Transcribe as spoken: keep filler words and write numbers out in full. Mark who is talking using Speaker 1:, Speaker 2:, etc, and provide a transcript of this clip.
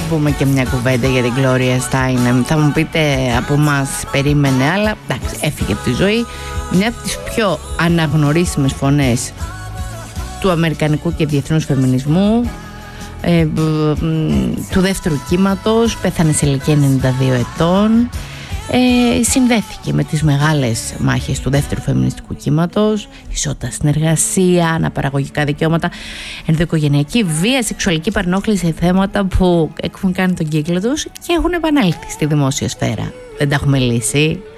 Speaker 1: πούμε και μια κουβέντα για την Gloria Steinem. Θα μου πείτε, από μας περίμενε, αλλά εντάξει, έφυγε από τη ζωή. Μια από τις πιο αναγνωρίσιμες φωνές του αμερικανικού και διεθνούς φεμινισμού, ε, ε, του δεύτερου κύματος. Πέθανε σε ηλικία ενενήντα δύο ετών. Ε, συνδέθηκε με τις μεγάλες μάχες του δεύτερου φεμινιστικού κύματος, ισότητα στην εργασία, αναπαραγωγικά δικαιώματα, ενδοοικογενειακή βία, σεξουαλική παρενόχληση, θέματα που έχουν κάνει τον κύκλο τους και έχουν επανέλθει στη δημόσια σφαίρα. Δεν τα έχουμε λύσει.